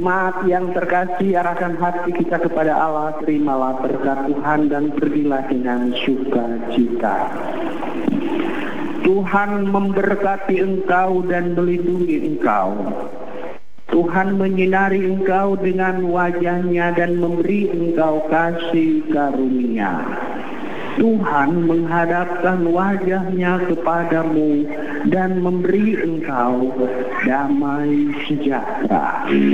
Jemaat yang terkasih, arahkan hati kita kepada Allah, terimalah berkat Tuhan dan pergilah dengan sukacita. Tuhan memberkati engkau dan melindungi engkau. Tuhan menyinari engkau dengan wajah-Nya dan memberi engkau kasih karunia. Tuhan menghadapkan wajah-Nya kepadamu dan memberi engkau damai sejahtera.